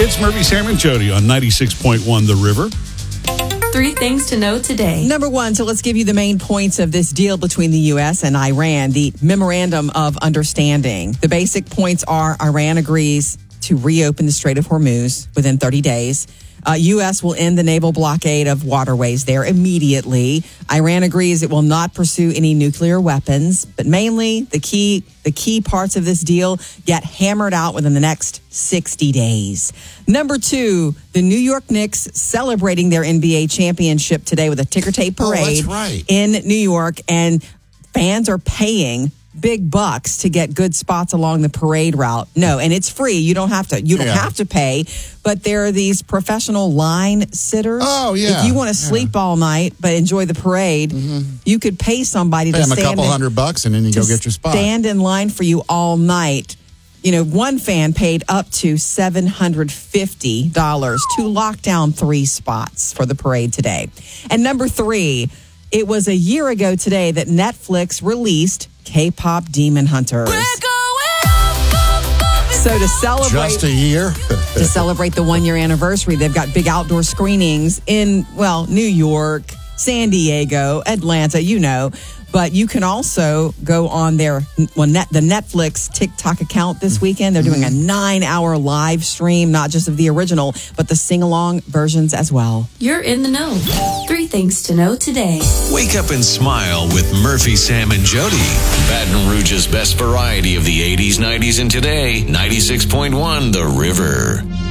It's Murphy, Sam, and Jody on 96.1 The River. 3 things to know today. Number one, so let's give you the main points of this deal between the U.S. and Iran, the Memorandum of Understanding. The basic points are Iran agrees to reopen the Strait of Hormuz within 30 days. U.S. will end the naval blockade of waterways there immediately. Iran agrees it will not pursue any nuclear weapons, but mainly the key parts of this deal get hammered out within the next 60 days. Number two, the New York Knicks celebrating their NBA championship today with a ticker tape parade in New York, and fans are paying big bucks to get good spots along the parade route. No, and it's free. You don't have to pay, but there are these professional line sitters. Oh, yeah. If you want to sleep all night but enjoy the parade, you could pay somebody to stand a couple $100 and then you go get your spot. Stand in line for you all night. You know, one fan paid up to $750 to lock down 3 spots for the parade today. And number 3, it was a year ago today that Netflix released K-pop Demon Hunters. So to celebrate just a year, to celebrate the 1-year anniversary, they've got big outdoor screenings in, New York, San Diego, Atlanta, But you can also go on the Netflix TikTok account this weekend. They're doing a 9-hour live stream, not just of the original, but the sing-along versions as well. You're in the know. 3 things to know today. Wake up and smile with Murphy, Sam, and Jody. Baton Rouge's best variety of the 80s, 90s, and today. 96.1 The River.